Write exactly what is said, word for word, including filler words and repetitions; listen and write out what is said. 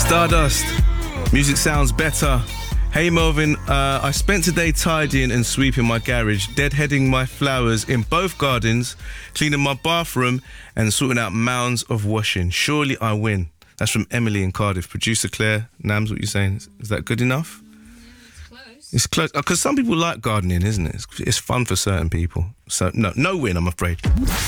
Stardust. Music sounds better. Hey Melvin, uh, I spent today tidying and sweeping my garage, deadheading my flowers in both gardens, cleaning my bathroom and sorting out mounds of washing. Surely I win. That's from Emily in Cardiff. Producer Claire, Nams, what you saying? Is, is that good enough? It's close. It's close. Because some people like gardening, isn't it? It's, it's fun for certain people. So, no, no win, I'm afraid.